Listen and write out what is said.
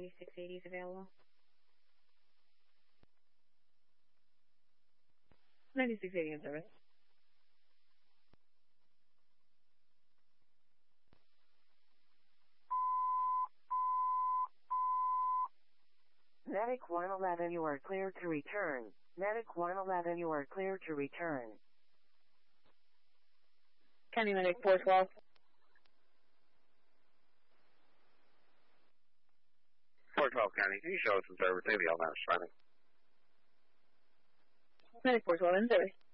9680 is available. 9680 in service. Medic 111, you are clear to return. Medic 111, you are clear to return. County Medic 412. 412 County, can you show us some service? Maybe I'll not running. Medic 412 in service.